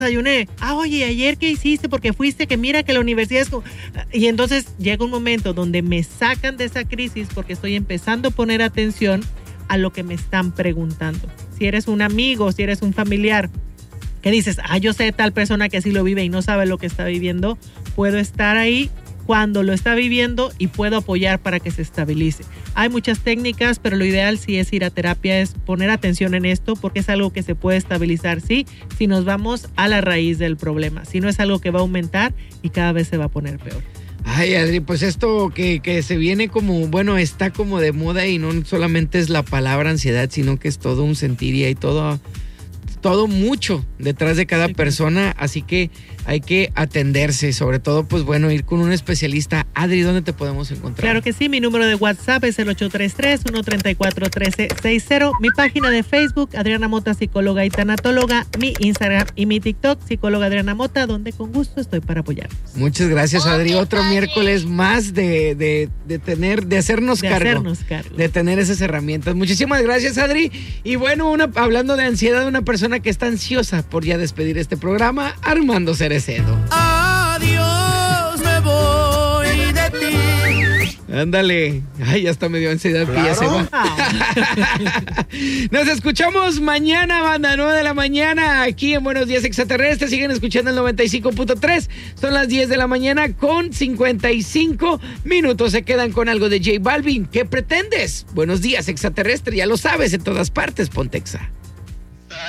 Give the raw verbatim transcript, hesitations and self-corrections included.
desayuné. Ah, oye, ¿ayer qué hiciste? Porque fuiste, que mira que la universidad es... como... Y entonces llega un momento donde me sacan de esa crisis porque estoy empezando a poner atención a lo que me están preguntando. Si eres un amigo, si eres un familiar, que dices, ah, yo sé de tal persona que sí lo vive y no sabe lo que está viviendo, puedo estar ahí cuando lo está viviendo y puedo apoyar para que se estabilice. Hay muchas técnicas, pero lo ideal sí es ir a terapia, es poner atención en esto, porque es algo que se puede estabilizar, sí, si nos vamos a la raíz del problema. Si no, es algo que va a aumentar y cada vez se va a poner peor. Ay, Adri, pues esto que, que se viene como, bueno, está como de moda y no solamente es la palabra ansiedad, sino que es todo un sentir y hay todo, todo mucho detrás de cada persona, así que hay que atenderse, sobre todo, pues bueno, ir con un especialista. Adri, ¿dónde te podemos encontrar? Claro que sí, mi número de WhatsApp es el ocho tres tres, uno tres cuatro, uno tres seis cero, mi página de Facebook, Adriana Mota, psicóloga y tanatóloga, mi Instagram y mi TikTok, psicóloga Adriana Mota, donde con gusto estoy para apoyarnos. Muchas gracias, Adri. Otro miércoles más de, de, de tener, de hacernos de cargo. hacernos cargo. De tener esas herramientas. Muchísimas gracias, Adri. Y bueno, una, hablando de ansiedad, una persona que está ansiosa por ya despedir este programa, Armando Cerezo. Adiós, me voy de ti. Ándale. Ay, ya está medio ansiedad. Claro. Que ya se va. Nos escuchamos mañana, banda, nueve de la mañana, aquí en Buenos Días Extraterrestres. Siguen escuchando el noventa y cinco punto tres. Son las diez de la mañana con cincuenta y cinco minutos. Se quedan con algo de J Balvin. ¿Qué pretendes? Buenos Días Extraterrestre, ya lo sabes, en todas partes, Pontexa.